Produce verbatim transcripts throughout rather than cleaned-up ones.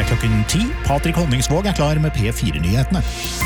klokken ti. Patrik Honningsvåg er klar med P fire-nyhetene.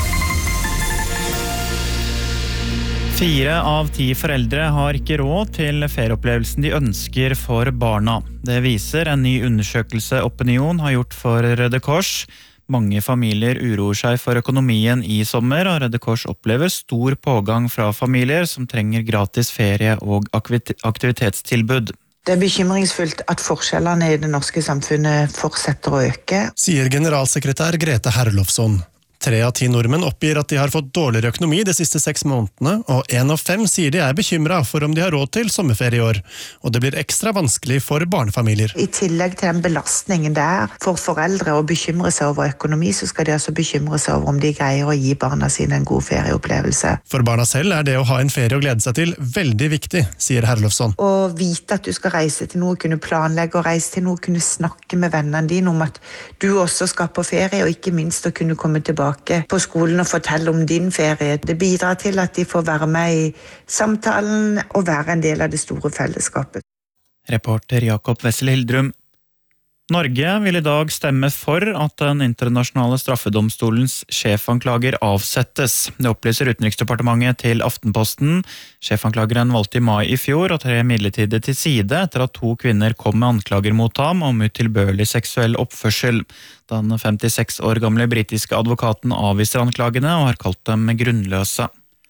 Fire av ti foreldre har ikke råd til ferieopplevelsen de ønsker for barna. Det viser en ny undersøkelse Opinion har gjort for Røde Kors. Mange familier uroer seg for økonomien i sommer, og Røde Kors opplever stor pågang fra familier som trenger gratis ferie og aktivitetstilbud. Det er bekymringsfullt at forskjellene i det norske samfunnet fortsetter å øke, sier generalsekretær Grete Herlofsson. Tre av ti nordmenn oppgir at de har fått dårligere økonomi de siste seks månedene, og en av fem sier de er bekymret for om de har råd til sommerferie i år. Og det blir ekstra vanskelig for barnefamilier. I tillegg til den belastningen det er for foreldre å bekymre seg over økonomi, så skal de altså bekymre seg over om de greier å gi barna sine en god ferieopplevelse. For barna selv er det å ha en ferie å glede seg til veldig viktig, sier Herlofsson. Å vite at du skal reise til noe, kunne planlegge og reise til noe, kunne snakke med vennene dine om at du også skal på ferie, og ikke minst å kunne komme tilbake på skolen og fortelle om din ferie. Det bidrar til at de får være med i samtalen og være en del av det store fellesskapet. Reporter Jakob Wessel Hildrum. Norge vil i dag stemme for at den internasjonale straffedomstolens sjefanklager avsettes. Det opplyser Utenriksdepartementet til Aftenposten. Sjefanklageren valgte i mai i fjor å tre midlertidig til side etter at to kvinner kom med anklager mot ham om utilbørlig seksuell oppførsel. Den femtiseks år gamle britiske advokaten avviser anklagene og har kalt dem grunnløse.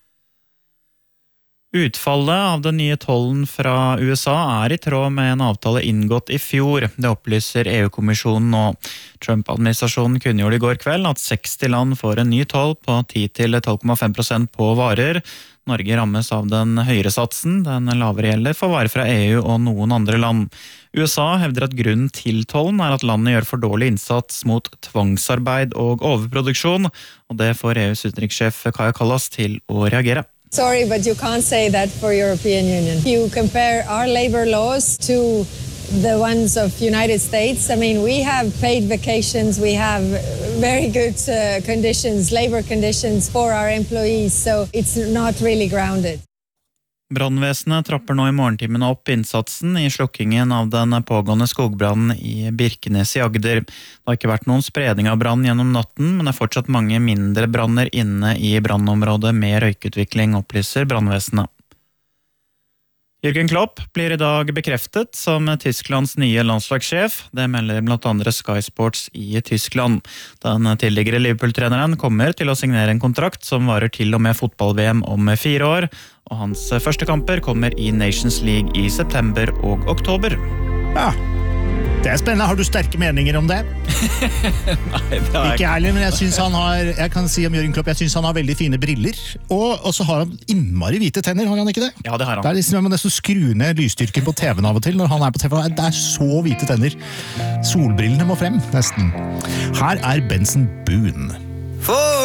Utfallet av den nye tollen fra U S A er i tråd med en avtale inngått i fjor. Det opplyser E U-kommisjonen nå. Trump-administrasjonen kunngjorde i går kveld at seksti land får en ny toll på ti til tolv komma fem prosent på varer. Norge rammes av den høyere satsen, den lavere gjelder for varer fra E U og noen andre land. U S A hevder at grunnen til tollen er at landet gjør for dårlig innsats mot tvangsarbeid og overproduksjon, og det får E U's utenrikssjef Kaja Kallas til å reagere. Sorry, but you can't say that for European Union. You compare our labor laws to the ones of United States. I mean, we have paid vacations, we have very good uh, conditions, labor conditions for our employees, so it's not really grounded. Brannvesenet trapper nå i morgentimene opp innsatsen i slukkingen av den pågående skogbrannen i Birkenes i Agder. Det har ikke vært noen spredning av brann gjennom natten, men det er fortsatt mange mindre branner inne i brannområdet med røykutvikling, opplyser brannvesenet. Jürgen Klopp blir i dag bekreftet som Tysklands nye landslagssjef. Det melder blant andre Sky Sports i Tyskland. Den tidligere Liverpool-treneren kommer til å signere en kontrakt som varer til og med fotball-V M om fire år, og hans første kamper kommer i Nations League i september og oktober. Ja, det er spennende. Har du sterke meninger om det? Nei, det er ikke ærlig, men jeg synes han har, jeg kan si om Jürgen Klopp, jeg synes han har veldig fine briller, og, og så har han innmari hvite tenner, har han ikke det? Ja, det har han. Det er liksom, jeg må nesten skru ned lysstyrken på T V-en av og til når han er på T V. Det er så hvite tenner. Solbrillene må frem, nesten. Her er Benson Boone.